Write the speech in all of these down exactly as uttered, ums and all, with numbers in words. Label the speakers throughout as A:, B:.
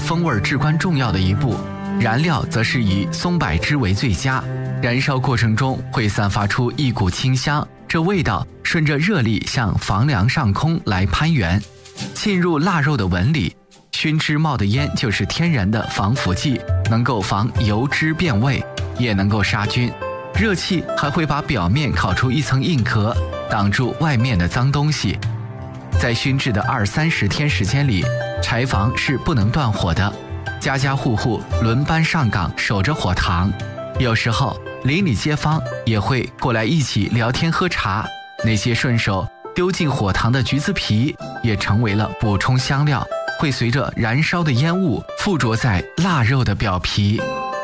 A: 风味至关重要的一步，燃料则是以松柏枝为最佳。燃烧过程中会散发出一股清香，这味道顺着热力向房梁上空来攀援，浸入腊肉的纹理。熏汁冒的烟就是天然的防腐剂，能够防油脂变味，也能够杀菌。热气还会把表面烤出一层硬壳，挡住外面的脏东西。在熏制的二三十天时间里，柴房是不能断火的，家家户户轮班上岗守着火塘。有时候邻里街坊也会过来一起聊天喝茶，那些顺手丢进火塘的橘子皮也成为了补充香料，会随着燃烧的烟雾附着在腊肉的表皮。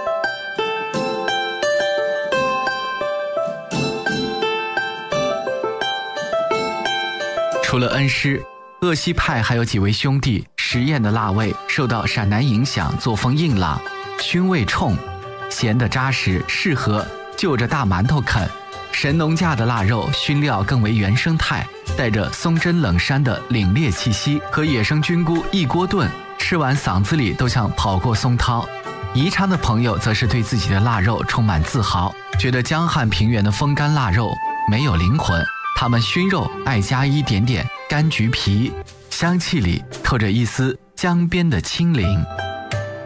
A: 除了恩师，鄂西派还有几位兄弟实验的腊味受到陕南影响，作风硬朗，熏味冲，咸得扎实，适合就着大馒头啃。神农架的腊肉熏料更为原生态，带着松针冷杉的凛冽气息，和野生菌菇一锅炖，吃完嗓子里都像跑过松涛。宜昌的朋友则是对自己的腊肉充满自豪，觉得江汉平原的风干腊肉没有灵魂，他们熏肉爱加一点点柑橘皮，香气里透着一丝江边的清灵。